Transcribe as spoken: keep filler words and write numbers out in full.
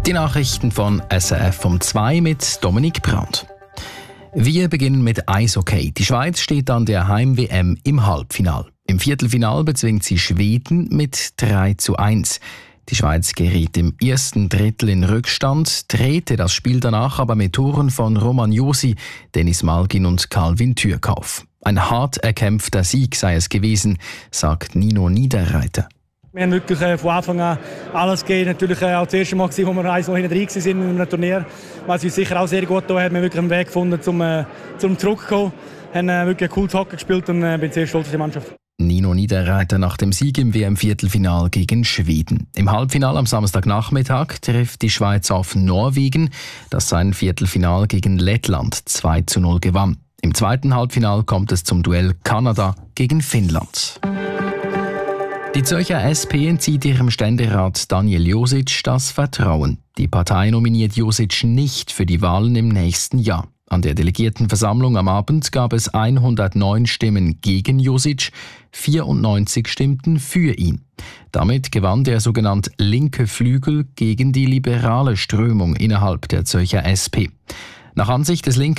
Die Nachrichten von S R F um zwei mit Dominik Brandt. Wir beginnen mit Eishockey. Die Schweiz steht an der Heim-W M im Halbfinal. Im Viertelfinal bezwingt sie Schweden mit drei zu eins. Die Schweiz geriet im ersten Drittel in Rückstand, drehte das Spiel danach aber mit Toren von Roman Josi, Dennis Malgin und Calvin Thürkauf. Ein hart erkämpfter Sieg sei es gewesen, sagt Nino Niederreiter. Wir haben wirklich äh, von Anfang an alles gegeben. Natürlich äh, auch das erste Mal, gewesen, wo wir eins noch hinten drin waren in einem Turnier. Was uns sicher auch sehr gut getan hat. Wir haben wirklich einen Weg gefunden, zum, äh, zum Zurückkommen. Wir haben äh, wirklich ein cooles Hockey gespielt und äh, bin sehr stolz auf die Mannschaft. Nino Niederreiter nach dem Sieg im W M-Viertelfinal gegen Schweden. Im Halbfinal am Samstagnachmittag trifft die Schweiz auf Norwegen, das sein Viertelfinal gegen Lettland zwei zu null gewann. Im zweiten Halbfinal kommt es zum Duell Kanada gegen Finnland. Die Zürcher S P entzieht ihrem Ständerat Daniel Josic das Vertrauen. Die Partei nominiert Josic nicht für die Wahlen im nächsten Jahr. An der Delegiertenversammlung am Abend gab es hundertneun Stimmen gegen Josic, vierundneunzig stimmten für ihn. Damit gewann der sogenannte linke Flügel gegen die liberale Strömung innerhalb der Zürcher S P. Nach Ansicht des linken